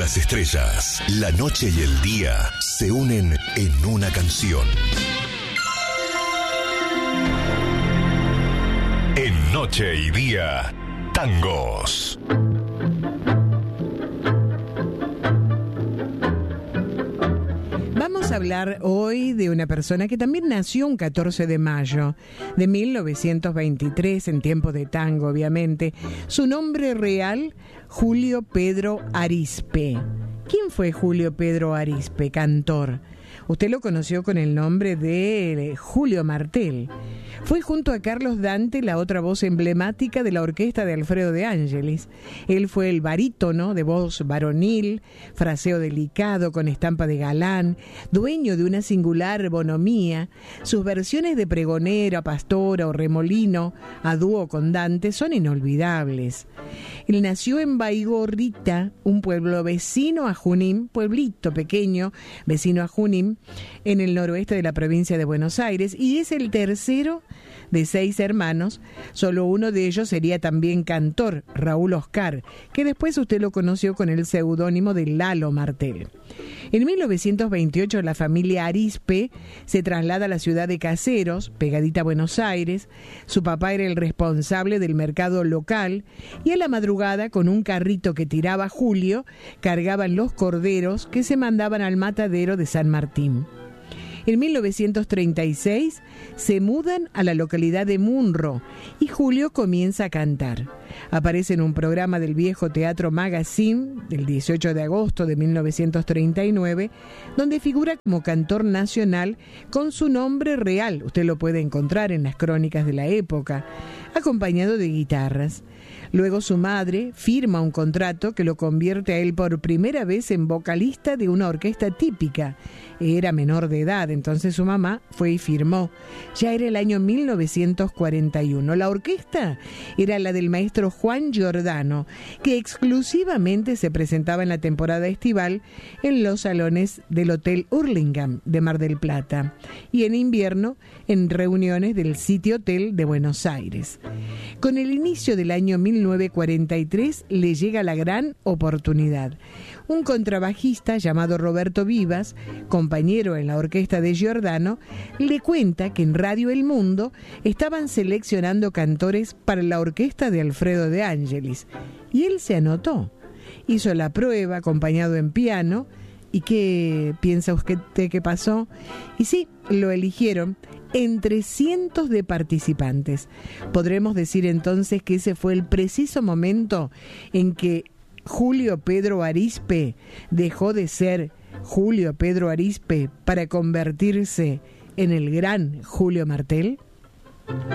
las estrellas, la noche y el día se unen en una canción. En Noche y Día, tangos. Vamos a hablar hoy de una persona que también nació un 14 de mayo de 1923, en tiempo de tango, obviamente. Su nombre real, Julio Pedro Arizpe. ¿Quién fue Julio Pedro Arizpe, cantor? Usted lo conoció con el nombre de Julio Martel. Fue junto a Carlos Dante la otra voz emblemática de la orquesta de Alfredo de Ángelis. Él fue el barítono de voz varonil, fraseo delicado con estampa de galán, dueño de una singular bonomía. Sus versiones de pregonero, pastora o remolino a dúo con Dante son inolvidables. Él nació en Baigorrita, un pueblo vecino a Junín, pueblito pequeño vecino a Junín, en el noroeste de la provincia de Buenos Aires, y es el tercero de 6 hermanos. Solo uno de ellos sería también cantor, Raúl Oscar, que después usted lo conoció con el seudónimo de Lalo Martel. En 1928 la familia Arizpe se traslada a la ciudad de Caseros, pegadita a Buenos Aires. Su papá era el responsable del mercado local y a la madrugada, con un carrito que tiraba Julio, cargaban los corderos que se mandaban al matadero de San Martín. En 1936 se mudan a la localidad de Munro y Julio comienza a cantar. Aparece en un programa del viejo Teatro Magazine del 18 de agosto de 1939, donde figura como cantor nacional con su nombre real. Usted lo puede encontrar en las crónicas de la época, acompañado de guitarras. Luego su madre firma un contrato que lo convierte a él por primera vez en vocalista de una orquesta típica. Era menor de edad, entonces su mamá fue y firmó. Ya era el año 1941. La orquesta era la del maestro Juan Giordano, que exclusivamente se presentaba en la temporada estival en los salones del Hotel Hurlingham de Mar del Plata y en invierno en reuniones del City Hotel de Buenos Aires. Con el inicio del año 1943 le llega la gran oportunidad. Un contrabajista llamado Roberto Vivas, compañero en la orquesta de Giordano, le cuenta que en Radio El Mundo estaban seleccionando cantores para la orquesta de Alfredo de Ángelis, y él se anotó. Hizo la prueba acompañado en piano. ¿Y qué piensa usted que pasó? Y sí, lo eligieron entre cientos de participantes. Podremos decir entonces que ese fue el preciso momento en que Julio Pedro Arizpe dejó de ser Julio Pedro Arizpe para convertirse en el gran Julio Martel.